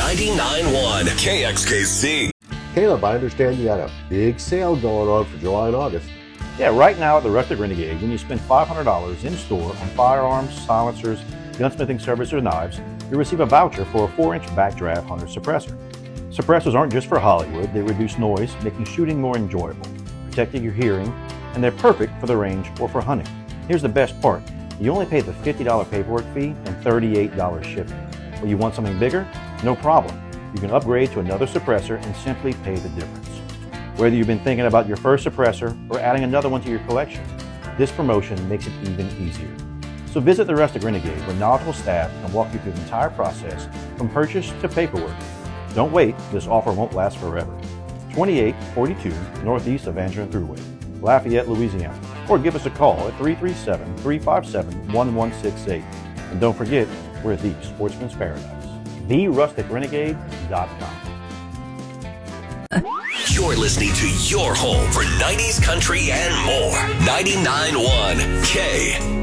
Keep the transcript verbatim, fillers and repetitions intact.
ninety-nine point one K X K C. Caleb, I understand you got a big sale going on for July and August. Yeah, right now at the Rustic Renegade, when you spend five hundred dollars in store on firearms, silencers, gunsmithing service, or knives, you receive a voucher for a four inch Backdraft Hunter suppressor. Suppressors aren't just for Hollywood. They reduce noise, making shooting more enjoyable, protecting your hearing, and they're perfect for the range or for hunting. Here's the best part. You only pay the fifty dollars paperwork fee and thirty-eight dollars shipping. Well, you want something bigger? No problem. You can upgrade to another suppressor and simply pay the difference. Whether you've been thinking about your first suppressor or adding another one to your collection, this promotion makes it even easier. So visit the Rustic Renegade, where knowledgeable staff can walk you through the entire process from purchase to paperwork. Don't wait, this offer won't last forever. twenty-eight forty-two Northeast of Andrew Thruway, Lafayette, Louisiana. Or give us a call at three three seven, three five seven, one one six eight. And don't forget, we're the Sportsman's Paradise. the rustic renegade dot com. You're listening to your home for nineties country and more. ninety-nine point one K